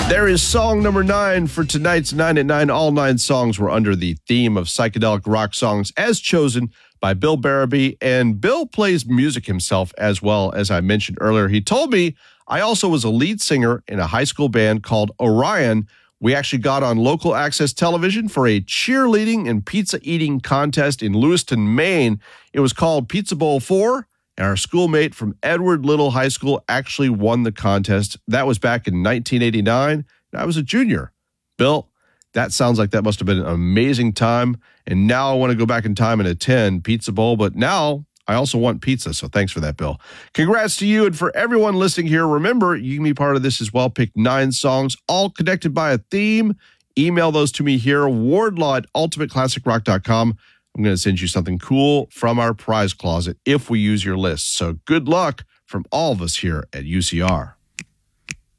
There is song number 9 for tonight's 9 at 9. All 9 songs were under the theme of psychedelic rock songs as chosen by Bill Barabee. And Bill plays music himself as well, as I mentioned earlier. He told me I also was a lead singer in a high school band called Orion. We actually got on local access television for a cheerleading and pizza eating contest in Lewiston, Maine. It was called Pizza Bowl 4, and our schoolmate from Edward Little High School actually won the contest. That was back in 1989, and I was a junior. Bill, that sounds like that must have been an amazing time, and now I want to go back in time and attend Pizza Bowl, but now I also want pizza, so thanks for that, Bill. Congrats to you, and for everyone listening here, remember, you can be part of this as well. Pick 9 songs, all connected by a theme. Email those to me here, wardlaw@ultimateclassicrock.com. I'm going to send you something cool from our prize closet if we use your list. So good luck from all of us here at UCR.